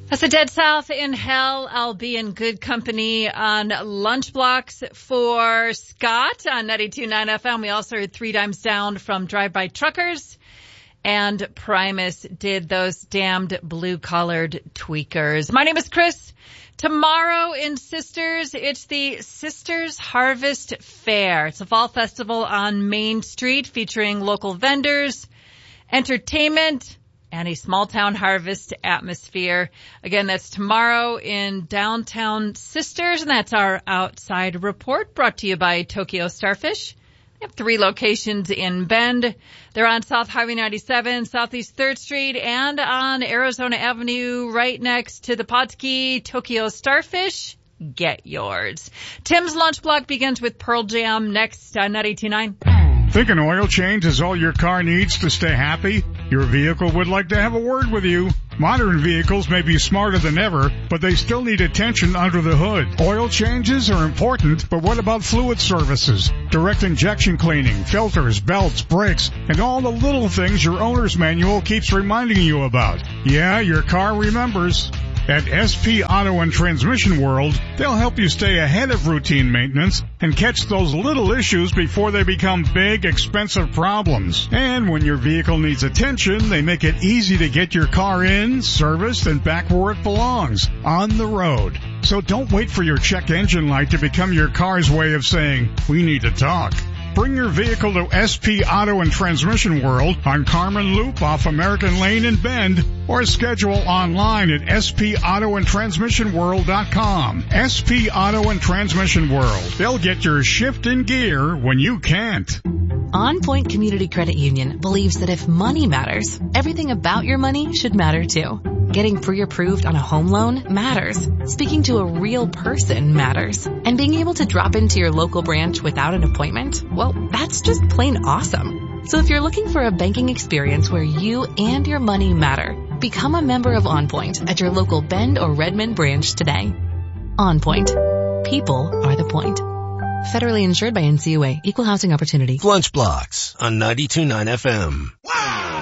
That's the Dead South in Hell. I'll be in good company on Lunch Blocks for Scott on 92.9 FM. We also heard Three Dimes Down from Drive-By Truckers. And Primus did those damned blue-collared tweakers. My name is Chris. Tomorrow in Sisters, it's the Sisters Harvest Fair. It's a fall festival on Main Street featuring local vendors, entertainment, and a small-town harvest atmosphere. Again, that's tomorrow in downtown Sisters, and that's our Outside Report brought to you by Tokyo Starfish. We have 3 locations in Bend. They're on South Highway 97, Southeast 3rd Street, and on Arizona Avenue right next to the Potski Tokyo Starfish. Get yours. Tim's Lunch Block begins with Pearl Jam next on 92.9. Think an oil change is all your car needs to stay happy? Your vehicle would like to have a word with you. Modern vehicles may be smarter than ever, but they still need attention under the hood. Oil changes are important, but what about fluid services? Direct injection cleaning, filters, belts, brakes, and all the little things your owner's manual keeps reminding you about. Yeah, your car remembers. At SP Auto and Transmission World, they'll help you stay ahead of routine maintenance and catch those little issues before they become big, expensive problems. And when your vehicle needs attention, they make it easy to get your car in, serviced, and back where it belongs, on the road. So don't wait for your check engine light to become your car's way of saying, "We need to talk." Bring your vehicle to SP Auto and Transmission World on Carmen Loop off American Lane in Bend, or schedule online at spautoandtransmissionworld.com. SP Auto and Transmission World. They'll get your shift in gear when you can't. On Point Community Credit Union believes that if money matters, everything about your money should matter too. Getting pre-approved on a home loan matters. Speaking to a real person matters. And being able to drop into your local branch without an appointment, well, that's just plain awesome. So if you're looking for a banking experience where you and your money matter, become a member of On Point at your local Bend or Redmond branch today. On Point. People are the point. Federally insured by NCUA. Equal Housing Opportunity. Lunch Blocks on 92.9 FM. Wow!